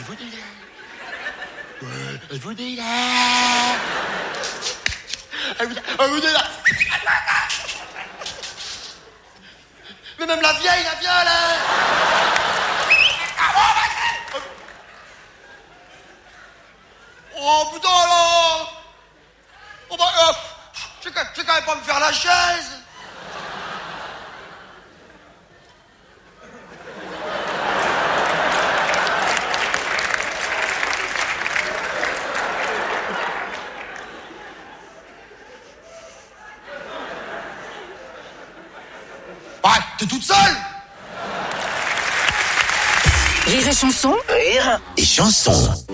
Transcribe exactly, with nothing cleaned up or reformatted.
vous dit là. Ouais, elle vous dit là. Elle vous dit, elle vous dit là. Mais même la vieille, la viole, hein. Oh putain là. Oh bah, euh, je vais quand même pas me faire la chaise. Ouais, t'es toute seule. Rire et chanson. Rire et chanson.